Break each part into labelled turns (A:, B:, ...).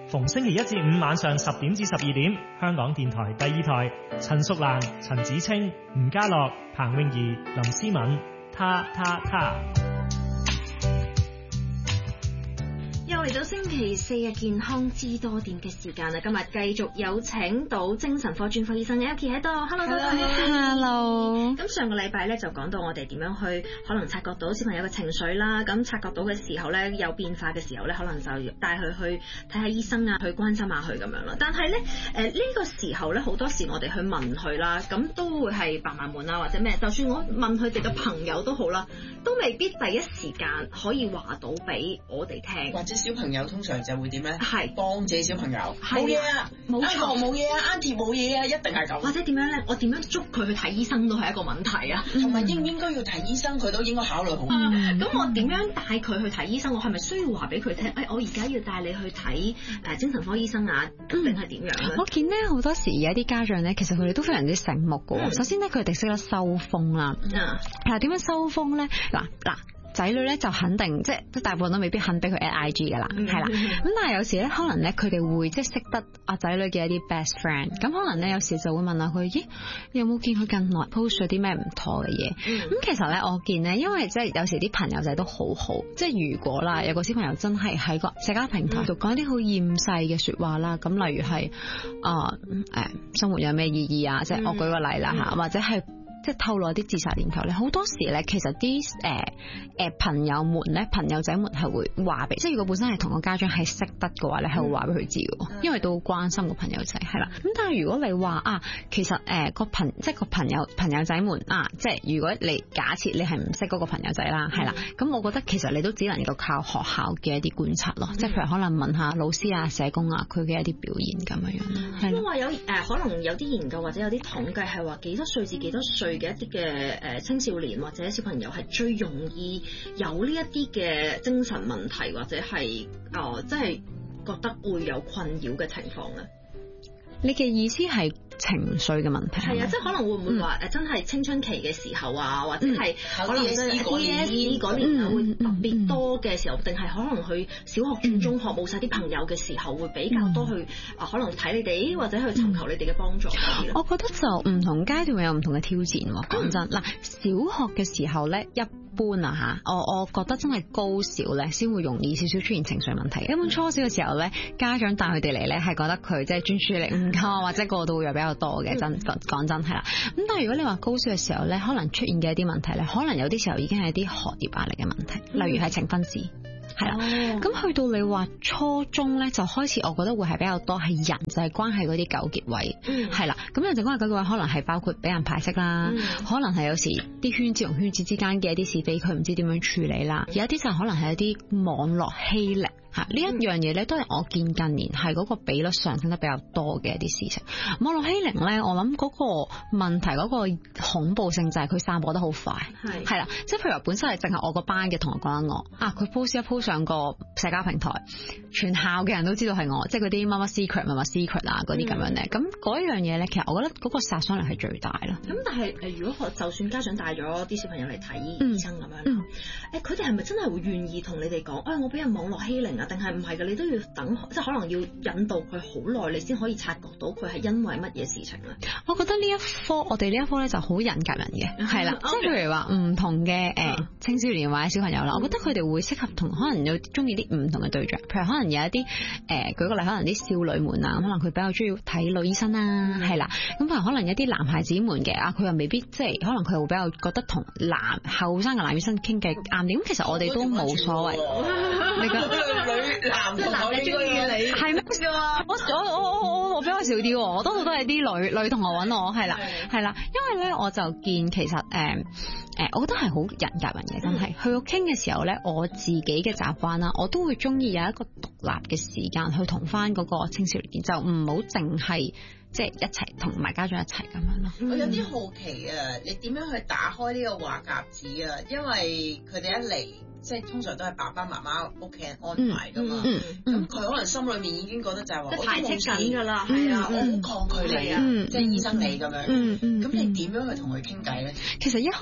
A: 逢星期一至五晚上10點至12點，香港電台第2台，陳淑蘭、陳子清、吳家樂、彭詠儀、林思敏，他。
B: 又嚟到星期四嘅健康知多點嘅時間啦！今日繼續有請到精神科專科醫生 Elkie 喺度。Hello， 大家好。
C: Hello。
B: 咁上個禮拜咧就講到我哋點樣去可能察覺到小朋友嘅情緒啦。咁察覺到嘅時候咧有變化嘅時候咧，可能就帶佢去睇下醫生啊，去關心下佢咁樣啦。但係咧呢個時候咧，好多時我哋去問佢啦，咁都會係百萬門啊或者咩？就算我問佢哋嘅朋友都好啦，都未必第一時間可以話到俾我哋聽。
D: 或者小朋友通常就會點咧？
B: 係
D: 幫自己小朋友冇嘢啊，
B: 冇錯
D: 冇嘢啊 ，Auntie 冇嘢啊，一定係咁。
B: 或者點樣咧？我點樣捉佢去睇醫生都係一個問題啊。
D: 同埋應唔應該要睇醫生，佢都應該考慮好。
B: 咁我點樣帶佢去睇醫生？我係咪需要話俾佢聽？我而家要帶你去睇精神科醫生啊？定係點樣咧？
C: 我見咧好多時有啲家長咧，其實佢哋都非常之醒目嘅。首先咧，佢哋識得收風啦。係點樣收風咧？嗱。仔女咧就肯定即係大部分都未必肯俾佢 at IG 噶啦，係啦。咁但係有時咧可能咧佢哋會即係識得阿仔女嘅一啲 best friend，咁可能咧有時就會問下佢，咦有冇見佢近來 post 咗啲咩唔妥嘅嘢？咁其實咧我見咧，因為即係有時啲朋友仔都好好，即係如果啦有個小朋友真係喺個社交平台度講啲好厭世嘅說話啦，咁例如係生活有咩意義啊？即係我舉個例啦吓，或者係。即係透露一啲自殺念頭咧，好多時咧，其實啲朋友們咧，朋友仔們係會話俾，即係如果本身係同個家長係識得嘅話咧，係會話俾佢知嘅，因為都關心個朋友仔係啦。咁但係如果你話其實個朋友仔們即係如果你假設你係唔識嗰個朋友仔啦，係啦，咁我覺得其實你都只能夠靠學校嘅一啲觀察咯，即係譬如可能問下老師啊、社工啊，佢嘅一啲表現咁樣樣。係
B: 因為有可能有啲研究或者有啲統計係話幾多歲至幾多歲嘅一啲嘅青少年或者小朋友係最容易有呢一啲嘅精神問題或者係即係覺得會有困擾嘅情況咧。
C: 你嘅意思係情緒嘅問題？
B: 係啊，即係可能會唔會話真係青春期嘅時候啊，或者係可能 DSE 嗰年會特別多嘅時候，定係可能去小學轉中學冇晒啲朋友嘅時候，會比較多去可能睇你哋或者去尋求你哋嘅幫助。
C: 我覺得就唔同階段會有唔同嘅挑戰。講真，嗱，小學嘅時候咧一般啊嚇，我覺得真係高小咧先會容易少少出現情緒問題。一般初小嘅時候咧，家長帶佢哋嚟咧係覺得佢即係專注力唔夠或者過度會比較多嘅，講真係啦。咁但係如果你話高小嘅時候咧，可能出現嘅一啲問題咧，可能有啲時候已經係一啲學業壓力嘅問題，例如係呈分試。係啦，咁去到你話初中咧，就開始我覺得會係比較多係人際關係嗰啲糾結位，係啦，咁人際關係糾結位可能係包括俾人排斥啦，可能係有時啲圈子同圈子之間嘅一啲是非，佢唔知點樣處理啦，有一啲就可能係一啲網絡欺凌。呢一樣嘢咧，都係我見近年係嗰個比率上升得比較多嘅一啲事情。網絡欺凌咧，我諗嗰個問題嗰個恐怖性就係佢散播得好快，係啦，即係譬如話本身係淨係我個班嘅同學講緊我，佢 post 一 post 上個社交平台，全校嘅人都知道係我，即係嗰啲乜乜 secret 乜乜 secret 啊嗰啲咁樣咧。咁嗰樣嘢咧，其實我覺得嗰個殺傷力係最大啦。
B: 咁但係如果就算家長帶咗啲小朋友嚟睇醫生咁樣，佢哋係咪真係會願意同你哋講？我俾人網絡欺凌？定係唔係嘅？你都要等，即係可能要引導佢好耐，你先可以察覺到佢係因為乜嘢事情咧？
C: 我覺得我哋呢一科咧就好人夾人嘅，係啦，即係譬如話唔同嘅青少年或者小朋友啦，我覺得佢哋會適合同可能有中意啲唔同嘅對象，譬如可能有一啲舉個例，可能啲少女們啊，可能佢比較中意睇女醫生啊，係啦，咁譬如可能有啲男孩子們嘅佢又未必即係可能佢會比較覺得同後生嘅男醫生傾偈啱啲，咁其實我哋都冇所謂。你
D: 男仔中意你
C: 係咩？我比較少啲，我多數都係啲女同學揾我，係啦，因為咧我就見其實我覺得係好人夾人嘅，真係去到傾嘅時候咧，我自己嘅習慣啦，我都會中意有一個獨立嘅時間去同翻嗰個青少年，就唔好淨係即係一齊同埋家長一齊咁樣咯。
D: 我有啲好奇啊，你點樣去打開呢個話匣子啊？因為佢哋一嚟，即係通常都係爸爸媽媽屋企人安排噶嘛，咁佢可能心裏面已經覺得就係話，
B: 排斥緊噶啦，
D: 係啊，我好抗拒你啊，即係醫生你咁樣，咁你點樣去同佢傾偈咧？
C: 其實一開始咧，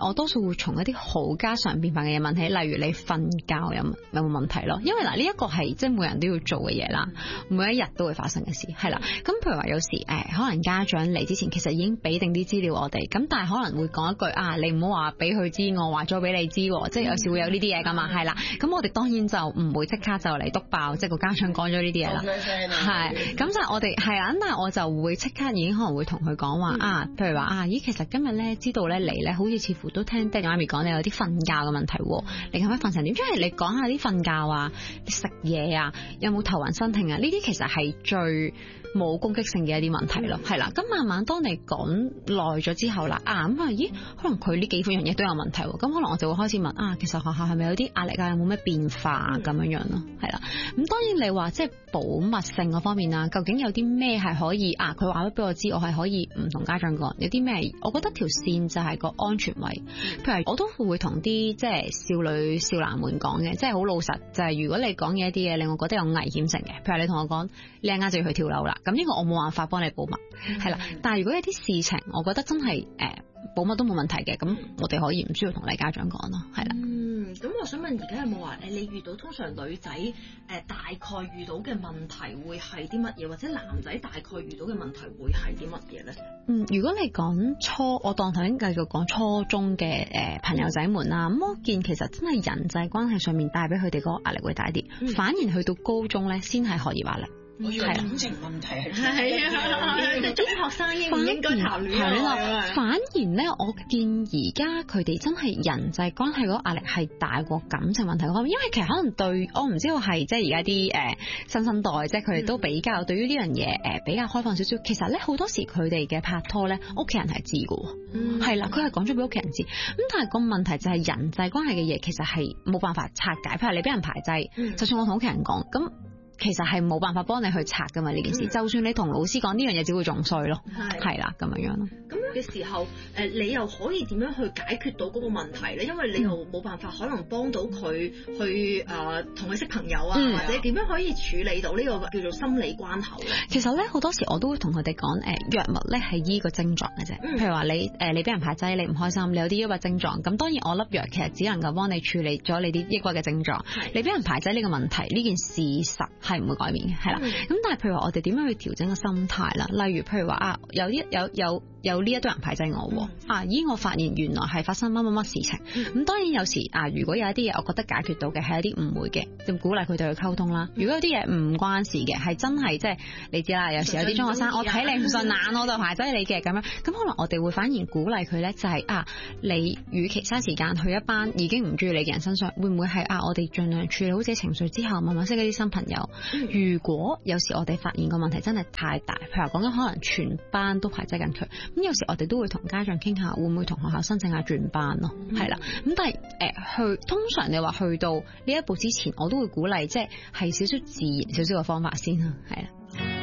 C: 我多數會從一啲好家常便飯嘅嘢問起，例如你瞓覺有冇問題咯？因為嗱，呢一個係即係每人都要做嘅嘢啦，每一日都會發生嘅事，係啦。咁譬如話有時可能家長嚟之前其實已經俾定啲資料我哋，咁但係可能會講一句你唔好話俾佢知，我話咗俾你知，即係有時會有呢啲嘢噶嘛，係啦。咁我哋當然就唔會即刻就嚟督爆，即係個家長講咗呢啲嘢啦，係。咁就我哋係啦，但係我就會即刻已經可能會同佢講話譬如話咦，其實今日咧知道咧你咧好似似乎都聽爹哋媽咪講你有啲瞓覺嘅問題，你咁樣瞓成點？即係你講下啲瞓覺啊，食嘢啊，有冇頭暈身㷫啊？呢啲其實係最冇攻擊性嘅一啲問題咯，係啦。咁慢慢當你講耐咗之後啦，咦，可能佢呢幾樣嘢都有問題，咁可能我就會開始問其實學校係咪有啲壓力啊？有冇咩變化咁樣咯？係啦。咁當然你話即係保密性嗰方面啊，究竟有啲咩係可以佢話咗俾我知，我係可以唔同家長講，有啲咩？我覺得條線就係個安全位。譬如我都會同啲即係少女少男們講嘅，即係好老實，就係如果你講嘅一啲嘢令我覺得有危險性嘅，譬如你同我講你陣間就要去跳樓啦，咁呢個我冇辦法幫你保密，係啦。但係如果有啲事情，我覺得真係保密都冇問題嘅，咁我哋可以唔需要同你家長講咯，係啦。
B: 咁我想問而家有冇話你遇到通常女仔大概遇到嘅問題會係啲乜嘢，或者男仔大概遇到嘅問題會係啲乜嘢咧？
C: 如果你講我當頭先繼續講初中嘅朋友仔們啦，咁我見其實真係人際關係上面帶俾佢哋嗰個壓力會大啲，反而去到高中咧先係學業壓力。
D: 我以為感情問題係
B: 中學生應唔應該談戀愛？
C: 反而咧，我見而家佢哋真係人際關係嗰個壓力係大過感情問題嗰方面，因為其實可能對我唔知道係即係而家啲新生代，即係佢哋都比較對於呢樣嘢比較開放少少。其實咧好多時佢哋嘅拍拖咧，屋企人係知㗎，係啦，佢係講咗俾屋企人知。咁但係個問題就係人際關係嘅嘢，其實係冇辦法拆解。譬如你俾人排擠，就算我同屋企人講咁。其實係冇辦法幫你去拆噶嘛呢件事，就算你同老師講呢樣嘢，只會仲衰咯，係啦咁樣咯。
B: 咁樣嘅時候，你又可以點樣去解決到嗰個問題咧？因為你又冇辦法可能幫到佢去同佢識朋友啊，或者點樣可以處理到呢個叫做心理關口咧？
C: 其實咧好多時我都會同佢哋講，藥物咧係醫個症狀嘅啫。譬如話你俾人排擠，你唔開心，你有啲抑鬱症狀，咁當然我粒藥其實只能夠幫你處理咗你啲抑鬱嘅症狀。你俾人排擠呢個問題，呢件事實係唔會改變嘅，係啦。咁但係譬如話我哋點樣去調整個心態啦？例如譬如話有呢一堆人排擠我，咦我發現原來係發生乜乜乜事情。咁當然有時如果有一啲嘢我覺得解決到嘅係一啲誤會嘅，就鼓勵佢哋去溝通啦。如果有啲嘢唔關事嘅，係真係即係你知啦，有時有啲中學生我睇你唔順眼我就排擠你嘅咁樣，咁可能我哋會反而鼓勵佢咧，就係你與其嘥時間去一班已經唔中意你嘅人身上，會唔會係我哋盡量處理好自己情緒之後，慢慢識一啲新朋友。如果有時我哋發現個問題真係太大，譬如話講緊可能全班都排擠緊佢，咁有時我哋都會同家長傾下，會唔會同學校申請下轉班咯？係啦，咁但係通常你話去到呢一步之前，我都會鼓勵即係少少自然少少嘅方法先啦，係啦。